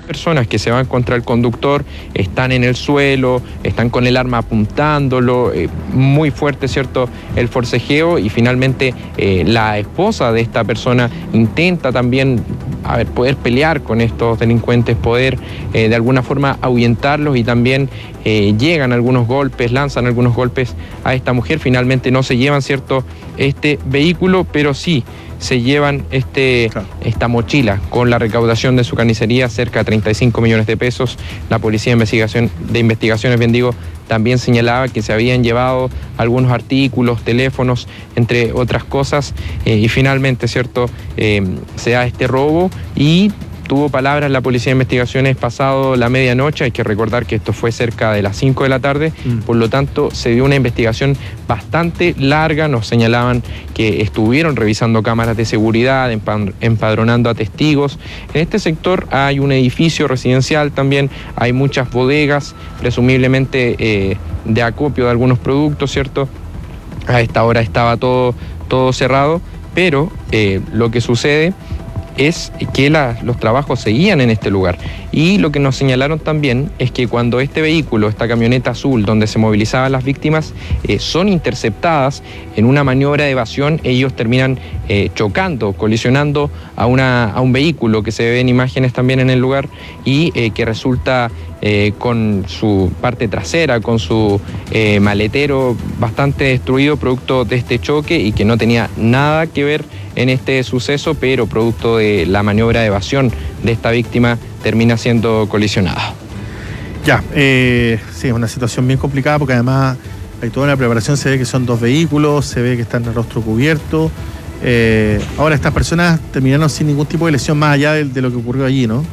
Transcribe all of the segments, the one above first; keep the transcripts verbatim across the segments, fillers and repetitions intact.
personas que se van contra el conductor están en el suelo, están con el arma apuntándolo, eh, muy fuerte, ¿cierto?, el forcejeo, y finalmente eh, la esposa de esta persona intenta también a ver, poder pelear con estos delincuentes, poder eh, de alguna forma ahuyentarlos, y también eh, llegan algunos golpes, lanzan algunos golpes a esta mujer. Finalmente no se llevan, ¿cierto?, este vehículo, pero sí se llevan este, claro. esta mochila con la recaudación de su carnicería, cerca de treinta y cinco millones de pesos. La Policía de Investigación, de Investigaciones, bien digo, también señalaba que se habían llevado algunos artículos, teléfonos, entre otras cosas, eh, y finalmente, ¿cierto?, eh, se da este robo, y tuvo palabras la Policía de Investigaciones pasado la medianoche. Hay que recordar que esto fue cerca de las cinco de la tarde, mm. por lo tanto se dio una investigación bastante larga. Nos señalaban que estuvieron revisando cámaras de seguridad, empadronando a testigos. En este sector hay un edificio residencial también, hay muchas bodegas, presumiblemente eh, de acopio de algunos productos, ¿cierto? A esta hora estaba todo, todo cerrado, pero eh, lo que sucede es que la, los trabajos seguían en este lugar. Y lo que nos señalaron también es que cuando este vehículo, esta camioneta azul donde se movilizaban las víctimas, eh, son interceptadas en una maniobra de evasión, ellos terminan eh, chocando, colisionando a, una, a un vehículo que se ve en imágenes también en el lugar, y eh, que resulta eh, con su parte trasera, con su eh, maletero bastante destruido producto de este choque, y que no tenía nada que ver en este suceso, pero producto de la maniobra de evasión de esta víctima termina siendo colisionada. Ya, eh, sí, es una situación bien complicada, porque además hay toda una preparación, se ve que son dos vehículos, se ve que están el rostro cubierto. Eh, ahora estas personas terminaron sin ningún tipo de lesión más allá de, de lo que ocurrió allí, ¿no?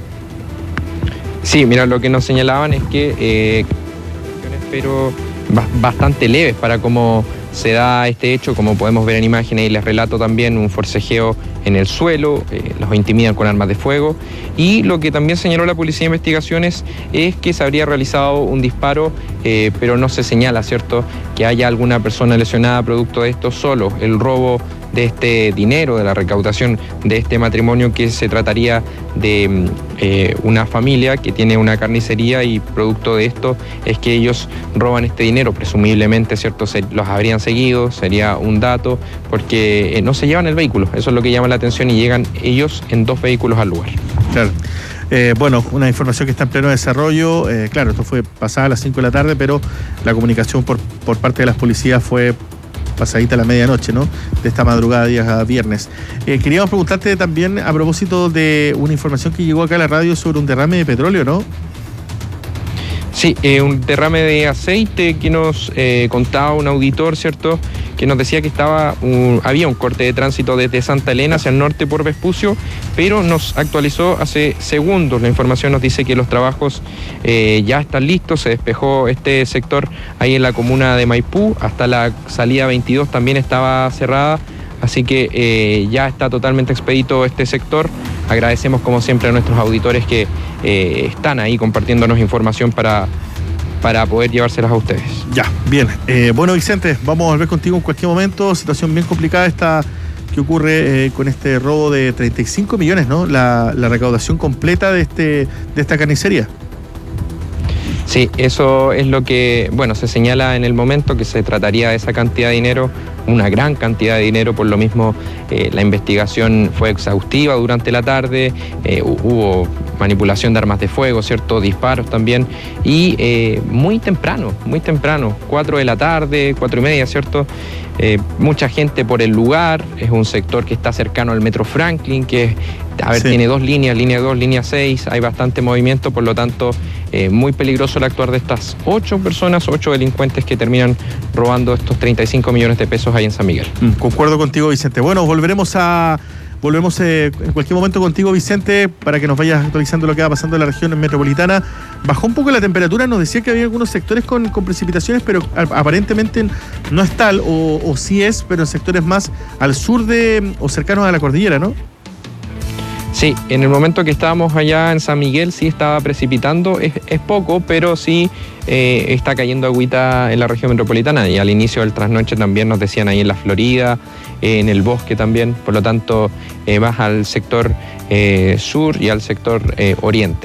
Sí, mira, lo que nos señalaban es que eh, pero bastante leves para cómo se da este hecho, como podemos ver en imágenes, y les relato también un forcejeo en el suelo, eh, los intimidan con armas de fuego. Y lo que también señaló la Policía de Investigaciones es que se habría realizado un disparo, eh, pero no se señala, ¿cierto?, que haya alguna persona lesionada producto de esto, solo el robo de este dinero, de la recaudación de este matrimonio, que se trataría de eh, una familia que tiene una carnicería, y producto de esto es que ellos roban este dinero, presumiblemente, ¿cierto?, se, los habrían seguido, sería un dato, porque eh, no se llevan el vehículo, eso es lo que llama la atención, y llegan ellos en dos vehículos al lugar. Claro. Eh, bueno, una información que está en pleno desarrollo. Eh, claro, esto fue pasada a las cinco de la tarde, pero la comunicación por, por parte de las policías fue pasadita la medianoche, ¿no?, de esta madrugada, día viernes. Eh, queríamos preguntarte también a propósito de una información que llegó acá a la radio sobre un derrame de petróleo, ¿no? Sí, eh, un derrame de aceite que nos eh, contaba un auditor, ¿cierto?, que nos decía que estaba un, había un corte de tránsito desde Santa Elena hacia el norte por Vespucio, pero nos actualizó hace segundos. La información nos dice que los trabajos eh, ya están listos, se despejó este sector ahí en la comuna de Maipú, hasta la salida veintidós también estaba cerrada, así que eh, ya está totalmente expedito este sector. Agradecemos como siempre a nuestros auditores que eh, están ahí compartiéndonos información para... para poder llevárselas a ustedes. Ya, bien. Eh, bueno, Vicente, vamos a volver contigo en cualquier momento. Situación bien complicada esta que ocurre eh, con este robo de treinta y cinco millones, ¿no? La, la recaudación completa de, este, de esta carnicería. Sí, eso es lo que, bueno, se señala en el momento, que se trataría de esa cantidad de dinero, una gran cantidad de dinero. Por lo mismo eh, la investigación fue exhaustiva durante la tarde, eh, hubo manipulación de armas de fuego, ¿cierto?, disparos también, y eh, muy temprano, muy temprano, cuatro de la tarde, cuatro y media, ¿cierto?, eh, mucha gente por el lugar. Es un sector que está cercano al Metro Franklin, que a ver, sí. tiene dos líneas, línea dos, línea seis, hay bastante movimiento, por lo tanto, eh, muy peligroso el actuar de estas ocho personas, ocho delincuentes que terminan robando estos treinta y cinco millones de pesos ahí en San Miguel. Mm, concuerdo contigo, Vicente. Bueno, volveremos a... Volvemos eh, en cualquier momento contigo, Vicente, para que nos vayas actualizando lo que va pasando en la región metropolitana. Bajó un poco la temperatura, nos decía que había algunos sectores con, con precipitaciones, pero aparentemente no es tal, o, o sí es, pero en sectores más al sur de o cercanos a la cordillera, ¿no? Sí, en el momento que estábamos allá en San Miguel sí estaba precipitando, es, es poco, pero sí eh, está cayendo agüita en la región metropolitana, y al inicio del trasnoche también nos decían ahí en la Florida, eh, en el bosque también, por lo tanto eh, más al sector eh, sur y al sector eh, oriente.